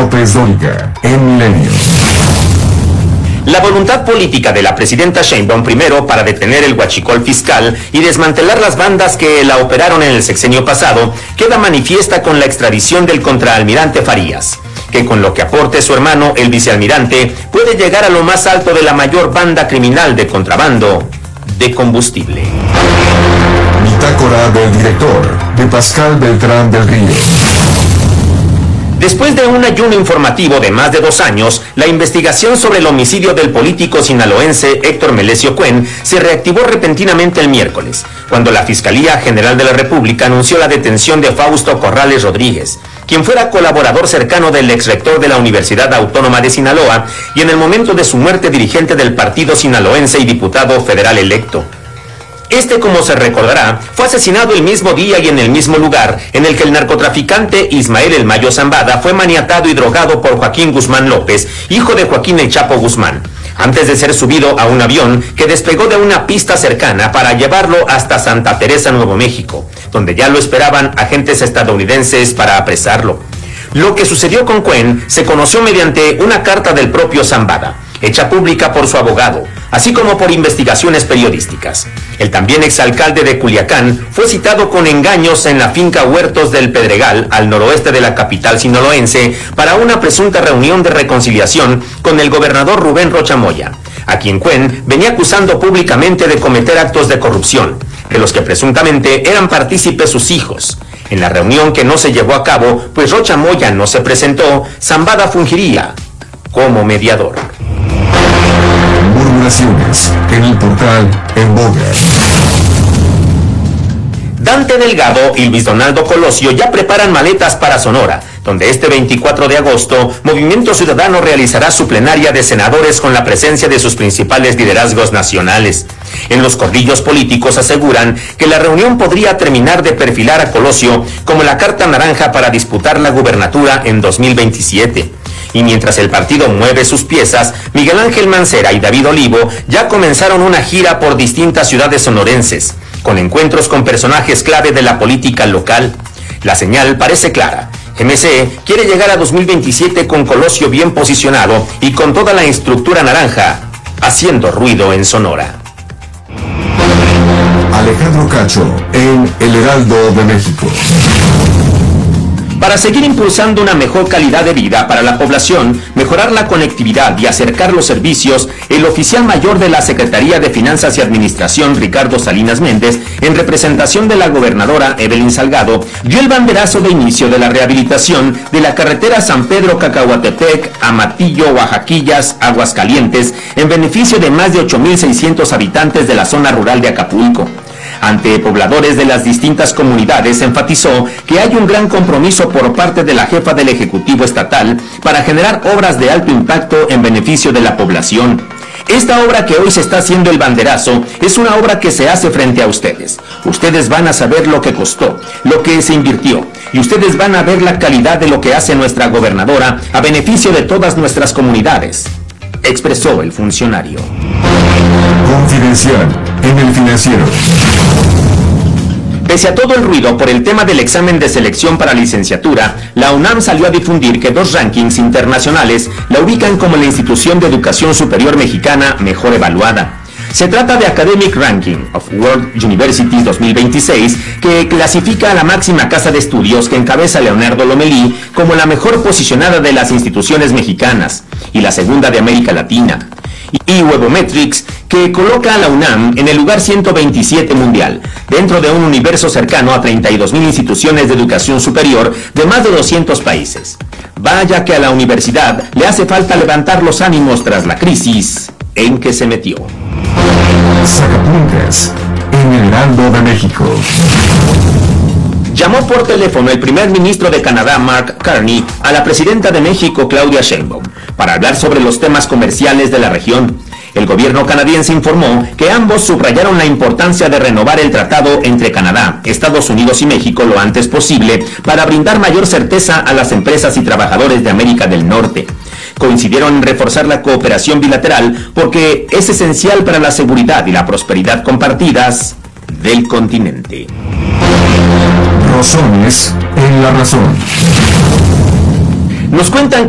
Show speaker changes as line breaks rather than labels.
López Dóriga, en Milenio.
La voluntad política de la presidenta Sheinbaum primero para detener el huachicol fiscal y desmantelar las bandas que la operaron en el sexenio pasado queda manifiesta con la extradición del contraalmirante Farías, que con lo que aporte su hermano el vicealmirante puede llegar a lo más alto de la mayor banda criminal de contrabando de combustible.
Bitácora del director, de Pascal Beltrán del Río.
Después de un ayuno informativo de más de 2 años, la investigación sobre el homicidio del político sinaloense Héctor Melesio Cuen se reactivó repentinamente el miércoles, cuando la Fiscalía General de la República anunció la detención de Fausto Corrales Rodríguez, quien fuera colaborador cercano del exrector de la Universidad Autónoma de Sinaloa y en el momento de su muerte dirigente del partido sinaloense y diputado federal electo. Este, como se recordará, fue asesinado el mismo día y en el mismo lugar en el que el narcotraficante Ismael El Mayo Zambada fue maniatado y drogado por Joaquín Guzmán López, hijo de Joaquín El Chapo Guzmán, antes de ser subido a un avión que despegó de una pista cercana para llevarlo hasta Santa Teresa, Nuevo México, donde ya lo esperaban agentes estadounidenses para apresarlo. Lo que sucedió con Cuen se conoció mediante una carta del propio Zambada, hecha pública por su abogado, así como por investigaciones periodísticas. El también exalcalde de Culiacán fue citado con engaños en la finca Huertos del Pedregal, al noroeste de la capital sinaloense, para una presunta reunión de reconciliación con el gobernador Rubén Rocha Moya, a quien Cuen venía acusando públicamente de cometer actos de corrupción, de los que presuntamente eran partícipes sus hijos. En la reunión, que no se llevó a cabo, pues Rocha Moya no se presentó, Zambada fungiría como mediador.
Murmuraciones en el portal En Boga.
Dante Delgado y Luis Donaldo Colosio ya preparan maletas para Sonora, donde este 24 de agosto Movimiento Ciudadano realizará su plenaria de senadores con la presencia de sus principales liderazgos nacionales. En los corrillos políticos aseguran que la reunión podría terminar de perfilar a Colosio como la carta naranja para disputar la gubernatura en 2027. Y mientras el partido mueve sus piezas, Miguel Ángel Mancera y David Olivo ya comenzaron una gira por distintas ciudades sonorenses, con encuentros con personajes clave de la política local. La señal parece clara. MC quiere llegar a 2027 con Colosio bien posicionado y con toda la estructura naranja haciendo ruido en Sonora.
Alejandro Cacho, en El Heraldo de México.
Para seguir impulsando una mejor calidad de vida para la población, mejorar la conectividad y acercar los servicios, el oficial mayor de la Secretaría de Finanzas y Administración, Ricardo Salinas Méndez, en representación de la gobernadora Evelyn Salgado, dio el banderazo de inicio de la rehabilitación de la carretera San Pedro-Cacahuatepec, Amatillo, Oaxaquillas, Aguascalientes, en beneficio de más de 8,600 habitantes de la zona rural de Acapulco. Ante pobladores de las distintas comunidades, enfatizó que hay un gran compromiso por parte de la jefa del Ejecutivo Estatal para generar obras de alto impacto en beneficio de la población. Esta obra que hoy se está haciendo el banderazo es una obra que se hace frente a ustedes. Ustedes van a saber lo que costó, lo que se invirtió, y ustedes van a ver la calidad de lo que hace nuestra gobernadora a beneficio de todas nuestras comunidades, expresó el funcionario.
Confidencial en El Financiero.
Pese a todo el ruido por el tema del examen de selección para licenciatura, la UNAM salió a difundir que 2 rankings internacionales la ubican como la institución de educación superior mexicana mejor evaluada. Se trata de Academic Ranking of World Universities 2026, que clasifica a la máxima casa de estudios que encabeza Leonardo Lomelí como la mejor posicionada de las instituciones mexicanas y la segunda de América Latina. Y Webometrics, que coloca a la UNAM en el lugar 127 mundial, dentro de un universo cercano a 32,000 instituciones de educación superior de más de 200 países. Vaya que a la universidad le hace falta levantar los ánimos tras la crisis en que se metió.
Sacapuntas en El Heraldo de México.
Llamó por teléfono el primer ministro de Canadá, Mark Carney, a la presidenta de México, Claudia Sheinbaum, para hablar sobre los temas comerciales de la región. El gobierno canadiense informó que ambos subrayaron la importancia de renovar el tratado entre Canadá, Estados Unidos y México lo antes posible para brindar mayor certeza a las empresas y trabajadores de América del Norte. Coincidieron en reforzar la cooperación bilateral porque es esencial para la seguridad y la prosperidad compartidas del continente.
Rosones en La Razón.
Nos cuentan